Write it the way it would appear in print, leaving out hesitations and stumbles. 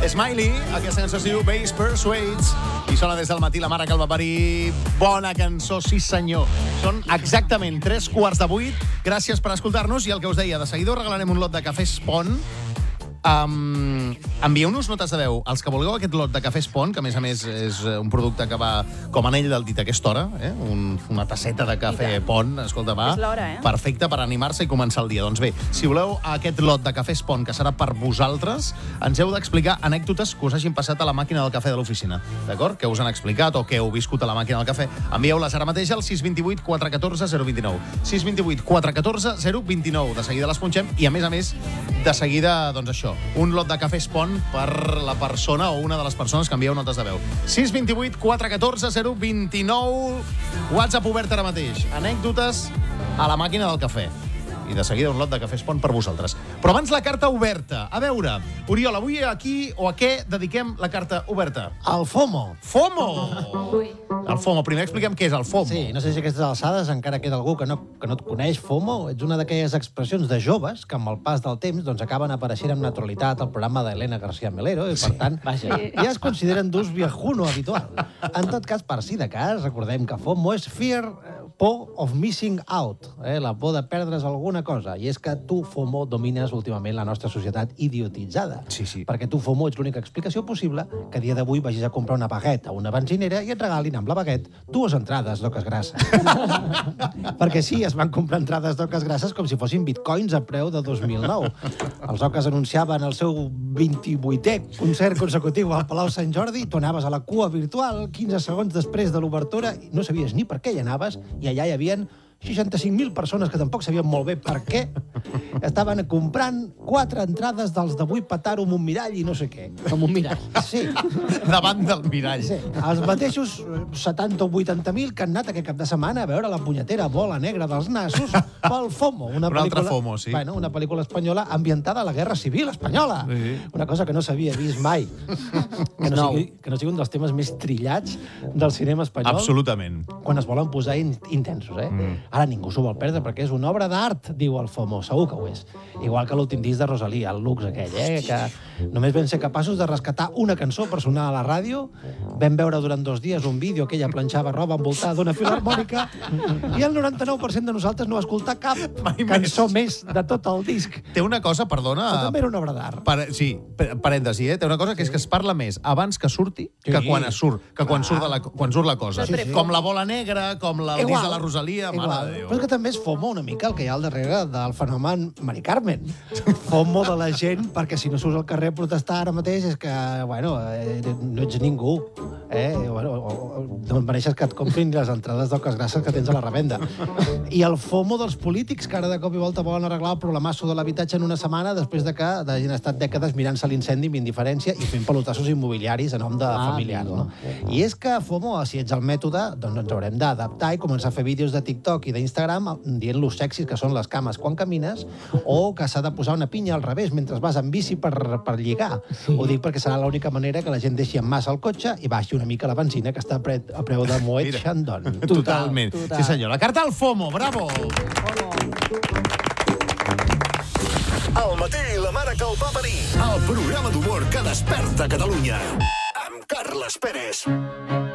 Smiley, aquesta cançó es diu Bass Persuades i sona des del matí la mare que el va parir. Bona cançó, sí senyor. Són exactament 7:45. Gràcies per escoltar-nos i el que us deia, de seguida us regalarem un lot de cafè Spon. Envieu-nos notes de veu. Els que vulgueu aquest lot de cafè Spon, que a més és un producte que va com anell del dit a aquesta hora, una tasseta de cafè Pon, escolta, va. És l'hora, Perfecte per animar-se i començar el dia. Doncs bé, si voleu aquest lot de cafè Spon, que serà per vosaltres, ens heu d'explicar anècdotes que us hagin passat a la màquina del cafè de l'oficina, d'acord? Que us han explicat o que heu viscut a la màquina del cafè. Envieu-les ara mateix al 628 414 029. 628 414 029. De seguida les punxem i, a més, de seguida, doncs això, un lot de cafè Spon per la persona o una de les persones que envieu notes de veu. 628 414 029. WhatsApp obert ara mateix. Anècdotes a la màquina del cafè. I de seguida un lot de cafè Spon per vosaltres. Però abans la carta oberta. A veure, Oriol, avui aquí o a què dediquem la carta oberta? El FOMO. FOMO! Ui. El FOMO. Primer expliquem què és el FOMO. Sí, no sé si a aquestes alçades encara queda algú que no et coneix. FOMO ets una d'aquelles expressions de joves que amb el pas del temps doncs, acaben apareixent amb naturalitat al programa d'Helena García Melero i, per tant, ja es consideren d'ús viejuno habitual. En tot cas, per si de cas, recordem que FOMO és por of missing out, la por de perdre's alguna cosa. I és que tu, FOMO, domines últimament la nostra societat idiotitzada. Sí. Perquè tu, FOMO, ets l'única explicació possible que a dia d'avui vagis a comprar una baguette a una benzinera i et regalin amb la baguette 2 entrades d'oques grasses. Perquè sí, es van comprar entrades d'oques grasses com si fossin bitcoins a preu de 2009. Els oques anunciaven el seu 28è concert consecutiu al Palau Sant Jordi, tu anaves a la cua virtual 15 segons després de l'obertura i no sabies ni per què hi anaves, i allà hi havia 65.000 persones que tampoc sabien molt bé per què estaven comprant 4 entrades dels de Vull petar-ho amb un mirall i no sé què. Com un mirall. Sí. Davant del mirall. Sí. Els mateixos 70 o 80.000 que han anat aquest cap de setmana a veure la punyetera bola negra dels nassos pel FOMO. Un altre FOMO, sí. Bueno, una pel·lícula espanyola ambientada a la Guerra Civil espanyola. Sí. Una cosa que no s'havia vist mai. Que no sigui un dels temes més trillats del cinema espanyol. Absolutament. Quan es volen posar intensos, Ara ningú s'ho vol perdre perquè és una obra d'art, diu el FOMO, segur que ho és. Igual que l'últim disc de Rosalía, el Lux aquell, que només vam ser capaços de rescatar una cançó per sonar a la ràdio, vam veure durant 2 dies un vídeo que ella planxava roba envoltada d'una filharmònica i el 99% de nosaltres no va escoltar cap cançó més de tot el disc. Té una cosa, perdona... Però també era una obra d'art. Sí, parèntesi, Té una cosa que és que es parla més abans que surti que quan surt, quan surt la cosa. Sí. Com la bola negra, com el disc de la Rosalía, mare de Déu. Però és que també és FOMO una mica el que hi ha al darrere del fenomen Mari Carmen. FOMO de la gent, perquè si no surts al carrer a protestar ara mateix és que, no ets ningú. No et mereixes que et comprin les entrades d'oques grasses que tens a la revenda. I el FOMO dels polítics, que ara de cop i volta volen arreglar el problemasso de l'habitatge en una setmana després de que hagin estat dècades mirant-se l'incendi amb indiferència i fent pelotassos immobiliaris a nom de familiars. No? I és que FOMO, si ets el mètode, doncs ens haurem d'adaptar i començar a fer vídeos de TikTok i d'Instagram dient los sexis que són les cames quan camines o que s'ha de posar una pinya al revés mentre vas en bici per lligar. Ho dic perquè serà l'única manera que la gent deixi en massa el cotxe i baixi una mica la benzina que està a preu de Moet Chandon. Totalment. Sí, senyor. La carta al FOMO. Bravo! Al matí, la mare que el va parir. El programa d'humor que desperta Catalunya. Amb Carles Pérez.